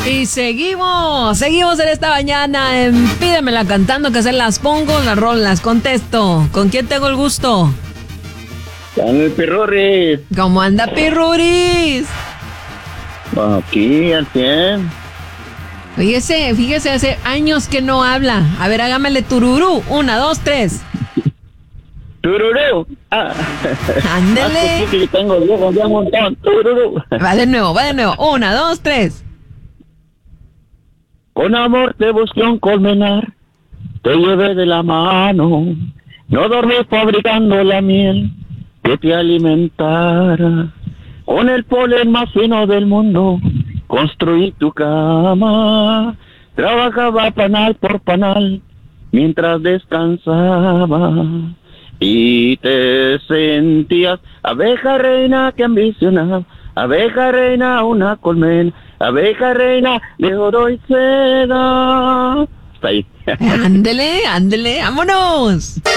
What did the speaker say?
Y seguimos en esta mañana en Pídemela cantando, que se las pongo, las rol, las contesto. ¿Con quién tengo el gusto? Con el Pirruris. ¿Cómo anda Pirruris? Aquí, al 100. Fíjese, hace años que no habla. A ver, hágamele tururú. 1, 2, 3. Tururú. Ándele. Que tengo ya un montón. Tururú. Va de nuevo. 1, 2, 3. Con amor te busqué un colmenar, te llevé de la mano, no dormí fabricando la miel que te alimentara. Con el polen más fino del mundo construí tu cama, trabajaba panal por panal mientras descansaba. Y te sentías abeja reina que ambicionaba, abeja reina una colmena, abeja reina de oro y seda. Está ahí. Ándele, vámonos.